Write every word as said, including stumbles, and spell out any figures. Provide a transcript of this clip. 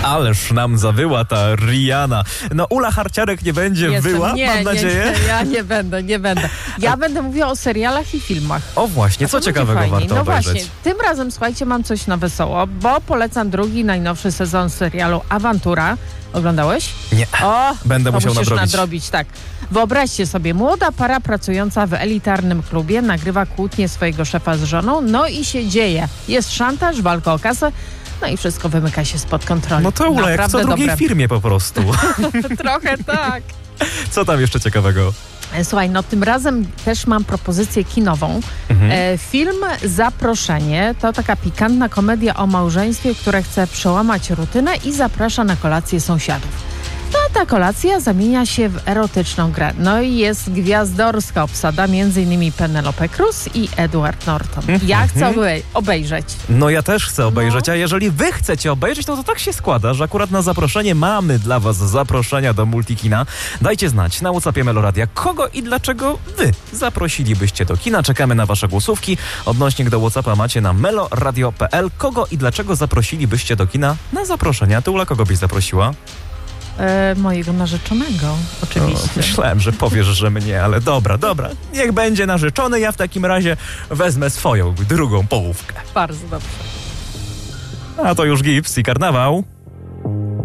Ależ nam zawyła ta Rihanna. No Ula Harciarek nie będzie Jestem. wyła, nie, mam nadzieję. Nie, nie, ja nie będę, nie będę. Ja A... będę mówiła o serialach i filmach. O właśnie, co ciekawego warto no obejrzeć? Właśnie, tym razem, słuchajcie, mam coś na wesoło, bo polecam drugi, najnowszy sezon serialu Awantura. Oglądałeś? Nie. O, będę musiał musisz nadrobić. nadrobić. Tak. Wyobraźcie sobie, młoda para pracująca w elitarnym klubie nagrywa kłótnię swojego szefa z żoną, no i się dzieje. Jest szantaż, walka o kasę, no i wszystko wymyka się spod kontroli. No to Ula, jak w co drugiej dobre. firmie po prostu. Trochę tak. Co tam jeszcze ciekawego? Słuchaj, no tym razem też mam propozycję kinową. Mhm. E, film Zaproszenie to taka pikantna komedia o małżeństwie, które chce przełamać rutynę i zaprasza na kolację sąsiadów. No a ta kolacja zamienia się w erotyczną grę. No i jest gwiazdorska obsada, między innymi Penelope Cruz i Edward Norton. Ja chcę obej- obejrzeć. No ja też chcę obejrzeć, no. A jeżeli wy chcecie obejrzeć, no to tak się składa, że akurat na zaproszenie mamy dla was zaproszenia do Multikina. Dajcie znać na WhatsAppie Meloradia, kogo i dlaczego wy zaprosilibyście do kina. Czekamy na wasze głosówki. Odnośnik do WhatsAppa macie na meloradio kropka p l. Kogo i dlaczego zaprosilibyście do kina na zaproszenia? Ty, Ula, kogo byś zaprosiła? E, mojego narzeczonego, oczywiście. O, myślałem, że powiesz, że mnie, ale dobra, dobra. Niech będzie narzeczony, ja w takim razie wezmę swoją drugą połówkę. Bardzo dobrze. A to już Gips i Karnawał.